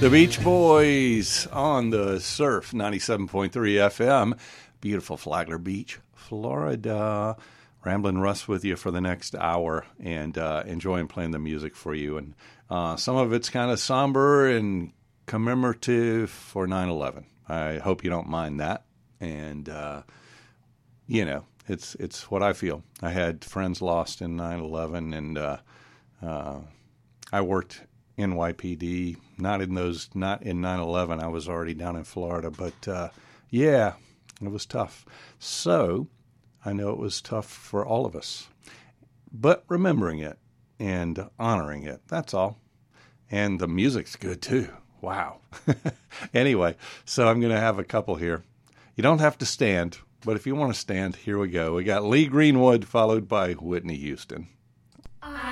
The Beach Boys on the Surf 97.3 FM. Beautiful Flagler Beach, Florida. Ramblin' Russ with you for the next hour and enjoying playing the music for you. And some of it's kind of somber and commemorative for 9/11. I hope you don't mind that. And, it's what I feel. I had friends lost in 9/11, and I worked NYPD, not in 9/11. I was already down in Florida, but it was tough. So I know it was tough for all of us, but remembering it and honoring it, that's all. And the music's good too. Wow. Anyway, so I'm going to have a couple here. You don't have to stand, but if you want to stand, here we go. We got Lee Greenwood followed by Whitney Houston.